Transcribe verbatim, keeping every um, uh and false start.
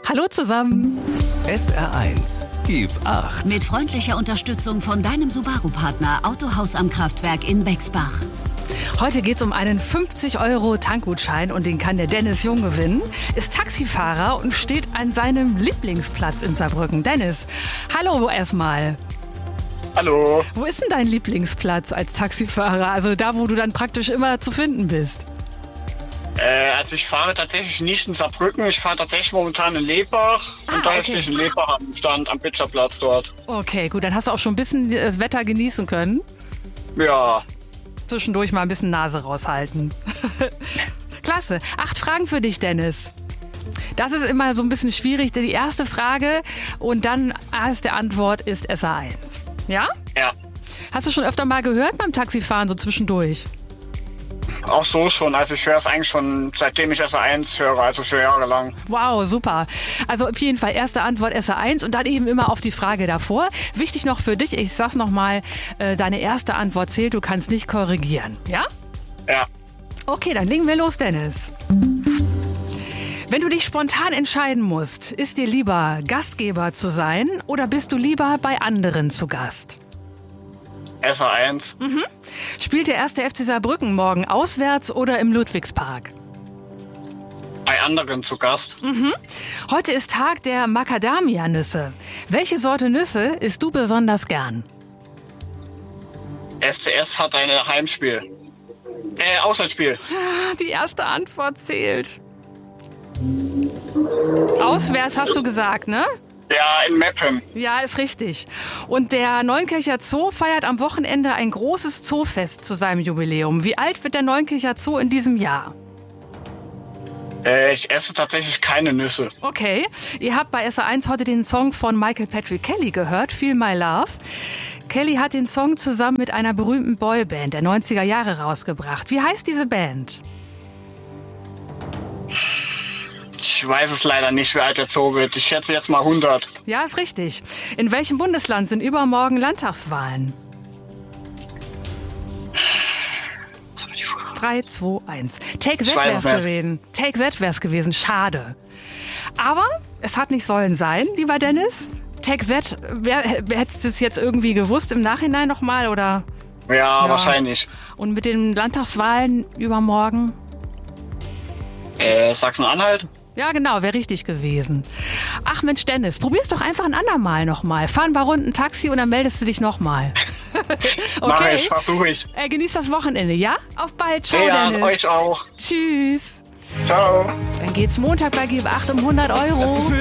Hallo zusammen. S R eins, gib acht. Mit freundlicher Unterstützung von deinem Subaru-Partner Autohaus am Kraftwerk in Bexbach. Heute geht's um einen fünfzig Euro Tankgutschein und den kann der Dennis Jung gewinnen. Ist Taxifahrer und steht an seinem Lieblingsplatz in Saarbrücken. Dennis, hallo erstmal. Hallo. Wo ist denn dein Lieblingsplatz als Taxifahrer? Also da, wo du dann praktisch immer zu finden bist. Äh, also ich fahre tatsächlich nicht in Saarbrücken, ich fahre tatsächlich momentan in Lebach. Ah, und daher okay. stehe ich in Lebach am Stand am Bitscherplatz dort. Okay, gut, dann hast du auch schon ein bisschen das Wetter genießen können. Ja. Zwischendurch mal ein bisschen Nase raushalten. Klasse. Acht Fragen für dich, Dennis. Das ist immer so ein bisschen schwierig. Die erste Frage und dann erste Antwort ist S A eins. Ja? Ja. Hast du schon öfter mal gehört beim Taxifahren, so zwischendurch? Auch so schon. Also ich höre es eigentlich schon, seitdem ich S A eins höre, also schon jahrelang. Wow, super. Also auf jeden Fall erste Antwort S A eins und dann eben immer auf die Frage davor. Wichtig noch für dich, ich sag's nochmal, äh, deine erste Antwort zählt, du kannst nicht korrigieren. Ja? Ja. Okay, dann legen wir los, Dennis. Wenn du dich spontan entscheiden musst, ist dir lieber Gastgeber zu sein oder bist du lieber bei anderen zu Gast? S A eins. Mhm. Spielt der erste F C Saarbrücken morgen auswärts oder im Ludwigspark? Bei anderen zu Gast. Mhm. Heute ist Tag der Macadamia-Nüsse. Welche Sorte Nüsse isst du besonders gern? F C S hat ein Heimspiel. Äh, Auswärtsspiel. Die erste Antwort zählt. Auswärts hast du gesagt, ne? Ja, in Meppen. Ja, ist richtig. Und der Neunkircher Zoo feiert am Wochenende ein großes Zoofest zu seinem Jubiläum. Wie alt wird der Neunkircher Zoo in diesem Jahr? Äh, ich esse tatsächlich keine Nüsse. Okay, ihr habt bei S A eins heute den Song von Michael Patrick Kelly gehört, Feel My Love. Kelly hat den Song zusammen mit einer berühmten Boyband der neunziger Jahre rausgebracht. Wie heißt diese Band? Ich weiß es leider nicht, wie alt der Zoo wird. Ich schätze jetzt mal hundert. Ja, ist richtig. In welchem Bundesland sind übermorgen Landtagswahlen? drei, zwei, eins. Take That wär's gewesen. Take That wär's gewesen. Schade. Aber es hat nicht sollen sein, lieber Dennis. Take That, wer, wer hättest du es jetzt irgendwie gewusst im Nachhinein nochmal, oder? Ja, ja, wahrscheinlich. Und mit den Landtagswahlen übermorgen? Äh, Sachsen-Anhalt? Ja, genau, wäre richtig gewesen. Ach Mensch, Dennis, probier's doch einfach ein andermal nochmal. Fahr ein paar Runden Taxi und dann meldest du dich nochmal. Okay? Mach ich, versuche ich. Äh, genieß das Wochenende, ja? Auf bald, ciao, ja, Dennis. euch auch. Tschüss. Ciao. Dann geht's Montag bei Gib acht um hundert Euro.